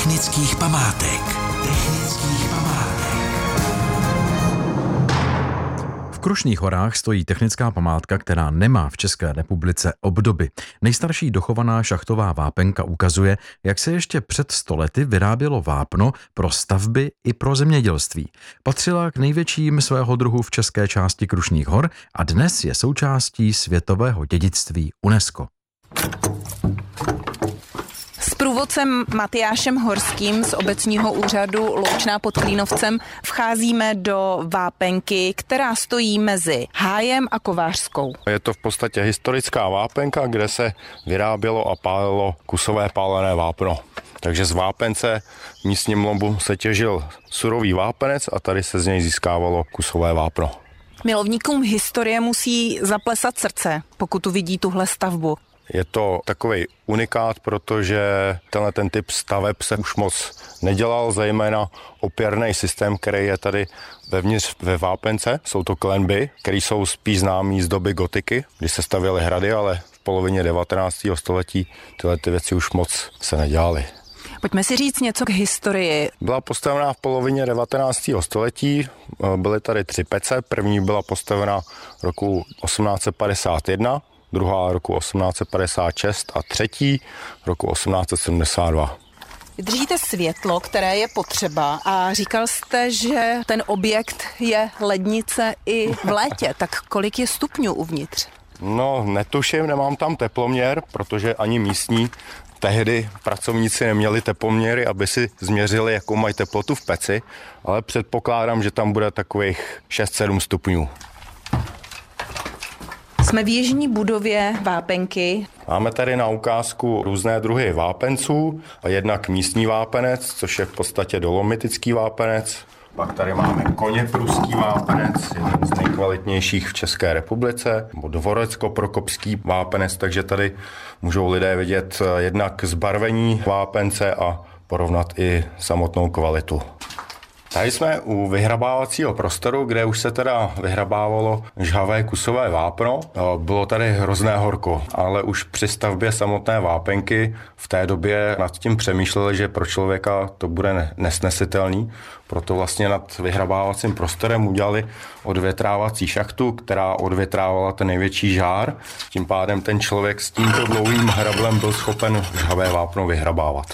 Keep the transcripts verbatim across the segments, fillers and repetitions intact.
technických památek. Technických památek. V Krušných horách stojí technická památka, která nemá v České republice obdoby. Nejstarší dochovaná šachtová vápenka ukazuje, jak se ještě před sto lety vyrábělo vápno pro stavby i pro zemědělství. Patřila k největším svého druhu v české části Krušných hor a dnes je součástí světového dědictví UNESCO. S průvodcem Matyášem Horským z obecního úřadu Loučná pod Klínovcem vcházíme do vápenky, která stojí mezi Hájem a Kovářskou. Je to v podstatě historická vápenka, kde se vyrábělo a pálilo kusové pálené vápno. Takže z vápence v místním lomu se těžil surový vápenec a tady se z něj získávalo kusové vápno. Milovníkům historie musí zaplesat srdce, pokud uvidí tuhle stavbu. Je to takový unikát, protože tenhle ten typ staveb se už moc nedělal, zejména opěrný systém, který je tady vevnitř ve vápence. Jsou to klenby, které jsou spíš známý z doby gotiky, kdy se stavěly hrady, ale v polovině devatenáctého století tyhle ty věci už moc se nedělaly. Pojďme si říct něco k historii. Byla postavená v polovině devatenáctého století, byly tady tři pece. První byla postavena roku osmnáct set padesát jedna, druhá roku osmnáct set padesát šest a třetí roku osmnáct set sedmdesát dva. Držíte světlo, které je potřeba, a říkal jste, že ten objekt je lednice i v létě. Tak kolik je stupňů uvnitř? No, netuším, nemám tam teploměr, protože ani místní tehdy pracovníci neměli teploměry, aby si změřili, jakou mají teplotu v peci, ale předpokládám, že tam bude takových šest sedm stupňů. Jsme v jižní budově vápenky. Máme tady na ukázku různé druhy vápenců, jednak místní vápenec, což je v podstatě dolomitický vápenec. Pak tady máme koněpruský vápenec, jeden z nejkvalitnějších v České republice, nebo dvorecko-prokopský vápenec, takže tady můžou lidé vidět jednak zbarvení vápence a porovnat i samotnou kvalitu. Tady jsme u vyhrabávacího prostoru, kde už se teda vyhrabávalo žhavé kusové vápno. Bylo tady hrozné horko, ale už při stavbě samotné vápenky v té době nad tím přemýšleli, že pro člověka to bude nesnesitelný. Proto vlastně nad vyhrabávacím prostorem udělali odvětrávací šachtu, která odvětrávala ten největší žár. Tím pádem ten člověk s tímto dlouhým hrablem byl schopen žhavé vápno vyhrabávat.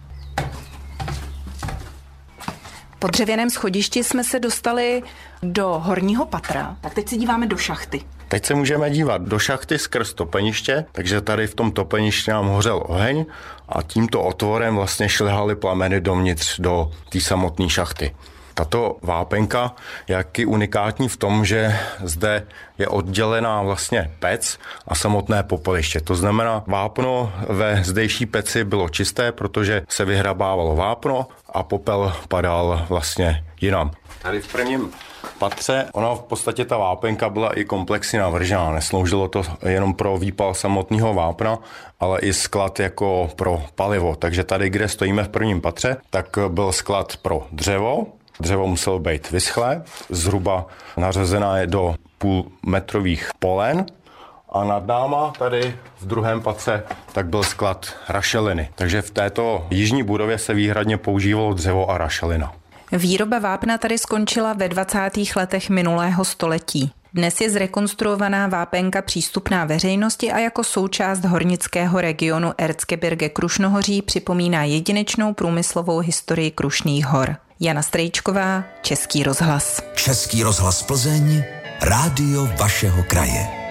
Po dřevěném schodišti jsme se dostali do horního patra. Tak teď se díváme do šachty. Teď se můžeme dívat do šachty skrz topeniště, takže tady v tom topeništi nám hořel oheň a tímto otvorem vlastně šlehaly plameny dovnitř do té samotné šachty. Tato vápenka je jaký unikátní v tom, že zde je oddělená vlastně pec a samotné popeliště. To znamená, vápno ve zdejší peci bylo čisté, protože se vyhrabávalo vápno a popel padal vlastně jinam. Tady v prvním patře, ona v podstatě ta vápenka byla i komplexně navržená. Nesloužilo to jenom pro výpal samotného vápna, ale i sklad jako pro palivo. Takže tady, kde stojíme v prvním patře, tak byl sklad pro dřevo. Dřevo muselo být vyschlé, zhruba nařazená je do půlmetrových polen a nad náma tady v druhém patře tak byl sklad rašeliny. Takže v této jižní budově se výhradně používalo dřevo a rašelina. Výroba vápna tady skončila ve dvacátých letech minulého století. Dnes je zrekonstruovaná vápenka přístupná veřejnosti a jako součást hornického regionu Erzgebirge Krušnohoří připomíná jedinečnou průmyslovou historii Krušných hor. Jana Strejčková, Český rozhlas. Český rozhlas Plzeň, rádio vašeho kraje.